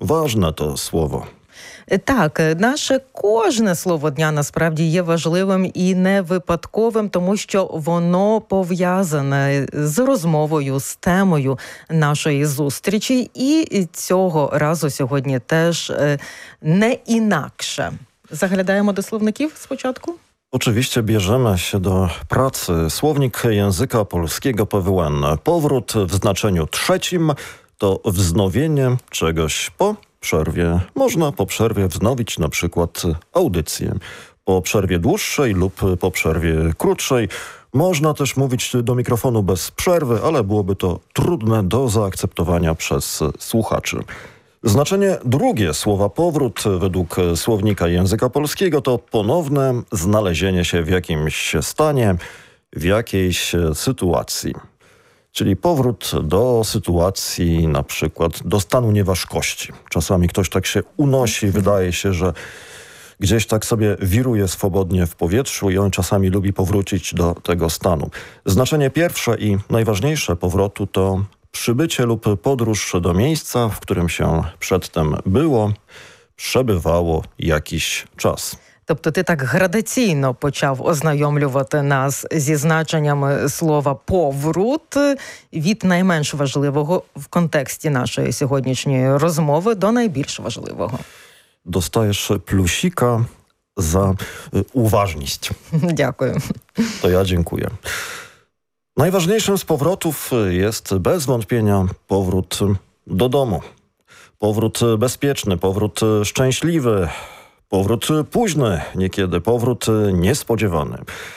ważne to słowo. Так, наше кожне слово дня насправді є важливим і не випадковим, тому що воно пов'язане з розмовою, з темою нашої зустрічі. І цього разу сьогодні теж не інакше. Zaglądamy do słowników spочатku? Oczywiście bierzemy się do pracy. Słownik języka polskiego PWN. Powrót w znaczeniu trzecim to wznowienie czegoś po przerwie. Można po przerwie wznowić na przykład audycję. Po przerwie dłuższej lub po przerwie krótszej. Można też mówić do mikrofonu bez przerwy, ale byłoby to trudne do zaakceptowania przez słuchaczy. Znaczenie drugie słowa powrót według słownika języka polskiego to ponowne znalezienie się w jakimś stanie, w jakiejś sytuacji. Czyli powrót do sytuacji, na przykład do stanu nieważkości. Czasami ktoś tak się unosi, wydaje się, że gdzieś tak sobie wiruje swobodnie w powietrzu i on czasami lubi powrócić do tego stanu. Znaczenie pierwsze i najważniejsze powrotu to przybycie lub podróż do miejsca, w którym się przedtem było, przebywało jakiś czas. Тобто ти так градаційно почав ознайомлювати нас зі значеннями слова «поврут» від найменш важливого в контексті нашої сьогоднішньої розмови до найбільш важливого. Dostajesz plusika za uważność. Дякую. To ja dziękuję. Najważniejszym z powrotów jest bez wątpienia powrót do domu. Powrót bezpieczny, powrót szczęśliwy, powrót późny, niekiedy powrót niespodziewany.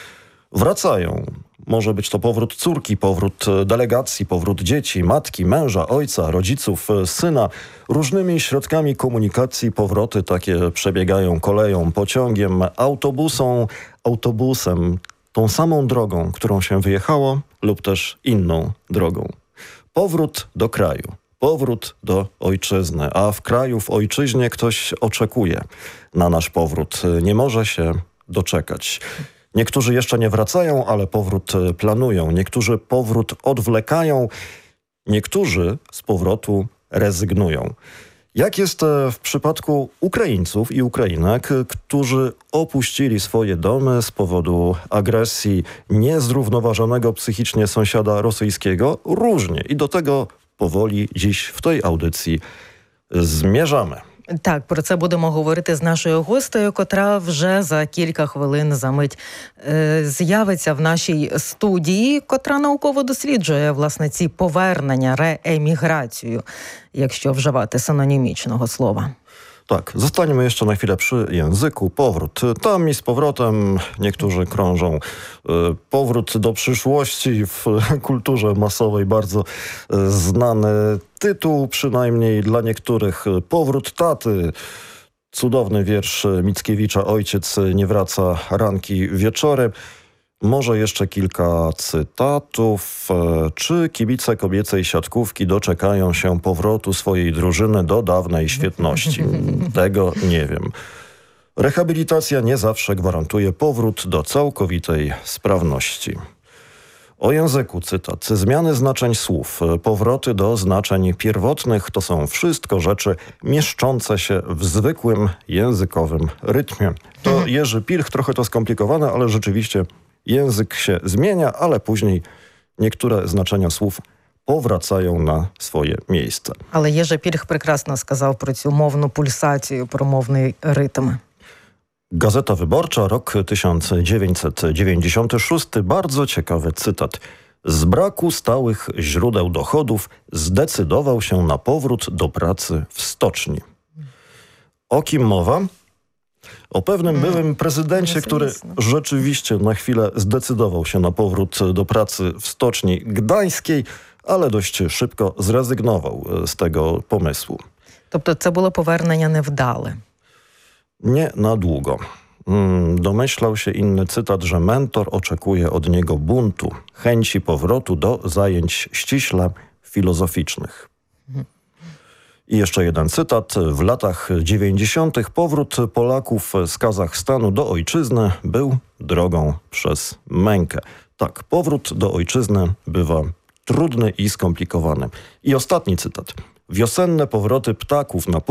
Wracają. Może być to powrót córki, powrót delegacji, powrót dzieci, matki, męża, ojca, rodziców, syna. Różnymi środkami komunikacji powroty takie przebiegają koleją, pociągiem, autobusem, tą samą drogą, którą się wyjechało lub też inną drogą. Powrót do kraju, powrót do ojczyzny, a w kraju, w ojczyźnie ktoś oczekuje na nasz powrót. Nie może się doczekać. Niektórzy jeszcze nie wracają, ale powrót planują. Niektórzy powrót odwlekają. Niektórzy z powrotu rezygnują. Jak jest w przypadku Ukraińców i Ukrainek, którzy opuścili swoje domy z powodu agresji niezrównoważonego psychicznie sąsiada rosyjskiego? Różnie. I do tego powoli dziś в tej audycji zmierzamy. Так, про це будемо говорити з нашою гостею, котра вже за кілька хвилин за мить з'явиться в нашій студії, котра науково досліджує, власне, ці повернення, рееміграцію, якщо вживати синонімічного слова. Tak, zostaniemy jeszcze na chwilę przy języku. Powrót. Tam i z powrotem niektórzy krążą. Powrót do przyszłości w kulturze masowej bardzo znany tytuł, przynajmniej dla niektórych. Powrót taty. Cudowny wiersz Mickiewicza Ojciec nie wraca ranki wieczorem. Może jeszcze kilka cytatów. Czy kibice kobiecej siatkówki doczekają się powrotu swojej drużyny do dawnej świetności? Tego nie wiem. Rehabilitacja nie zawsze gwarantuje powrót do całkowitej sprawności. O języku cytat. Zmiany znaczeń słów, powroty do znaczeń pierwotnych to są wszystko rzeczy mieszczące się w zwykłym językowym rytmie. To Jerzy Pilch, trochę to skomplikowane, ale rzeczywiście język się zmienia, ale później niektóre znaczenia słów powracają na swoje miejsce. Але Єжи Пільх прекрасно сказав про цю мовну пульсацію, про мовний ритм. Gazeta Wyborcza, rok 1996. Bardzo ciekawy cytat. Z braku stałych źródeł dochodów zdecydował się na powrót do pracy w stoczni. O kim mowa? O pewnym byłym prezydencie, który rzeczywiście na chwilę zdecydował się na powrót do pracy w Stoczni Gdańskiej, ale dość szybko zrezygnował z tego pomysłu. Тобто це було повернення невдале. Nie na długo. Domyślał się inny cytat, że mentor oczekuje od niego buntu, chęci powrotu do zajęć ściśle filozoficznych. I jeszcze jeden cytat. W latach 90. powrót Polaków z Kazachstanu do ojczyzny był drogą przez mękę. Tak, powrót do ojczyzny bywa trudny i skomplikowany. I ostatni cytat. Wiosenne powroty ptaków na